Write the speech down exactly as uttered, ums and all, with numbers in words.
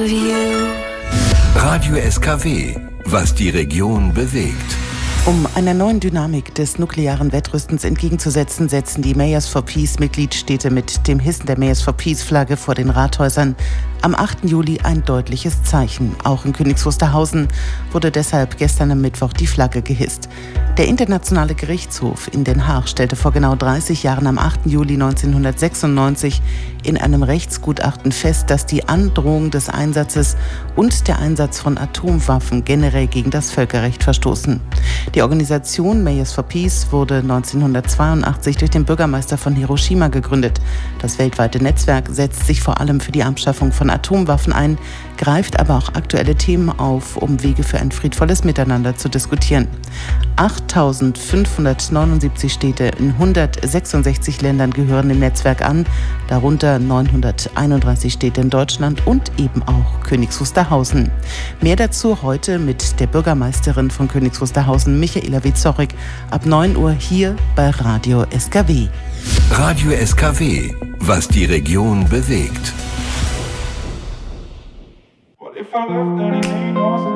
of you. Radio S K W, was die Region bewegt. Um einer neuen Dynamik des nuklearen Wettrüstens entgegenzusetzen, setzen die Mayors for Peace Mitgliedstädte mit dem Hissen der Mayors for Peace Flagge vor den Rathäusern am achten Juli ein deutliches Zeichen. Auch in Königs Wusterhausen wurde deshalb gestern am Mittwoch die Flagge gehisst. Der Internationale Gerichtshof in Den Haag stellte vor genau dreißig Jahren am achten Juli neunzehnhundertsechsundneunzig in einem Rechtsgutachten fest, dass die Androhung des Einsatzes und der Einsatz von Atomwaffen generell gegen das Völkerrecht verstoßen. Die Organisation Mayors for Peace wurde neunzehnhundertzweiundachtzig durch den Bürgermeister von Hiroshima gegründet. Das weltweite Netzwerk setzt sich vor allem für die Abschaffung von Atomwaffen ein, greift aber auch aktuelle Themen auf, um Wege für ein friedvolles Miteinander zu diskutieren. achttausendfünfhundertneunundsiebzig Städte in hundertsechsundsechzig Ländern gehören dem Netzwerk an, darunter neunhunderteinunddreißig Städte in Deutschland und eben auch Königs Wusterhausen. Mehr dazu heute mit der Bürgermeisterin von Königs Wusterhausen, Michaela Wieczorek, ab neun Uhr hier bei Radio S K W. Radio S K W, was die Region bewegt. What if I left anything else?